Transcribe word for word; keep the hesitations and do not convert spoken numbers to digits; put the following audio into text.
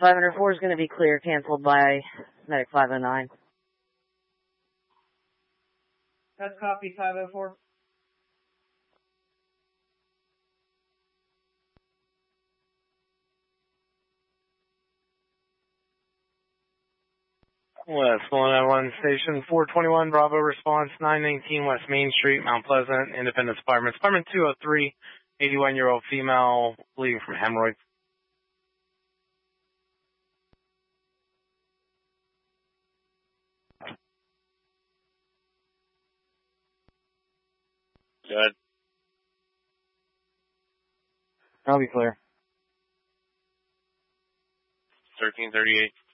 five oh four is going to be clear, canceled by Medic five oh nine. That's copy, five oh four. West one oh one Station four twenty-one, Bravo response, nine nineteen West Main Street, Mount Pleasant, Independence Apartments. Apartment two oh three, eighty-one-year-old female, bleeding from hemorrhoids. Good. I'll be clear. thirteen thirty-eight.